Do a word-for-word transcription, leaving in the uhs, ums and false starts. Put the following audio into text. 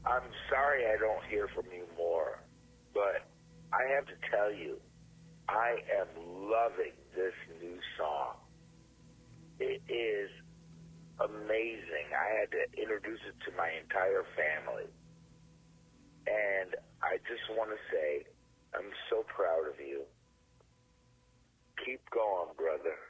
I'm sorry I don't hear from you more, but I have to tell you, I am loving this new song. It is amazing. I had to introduce it to my entire family. And I just want to say, I'm so proud of you. Keep going, brother.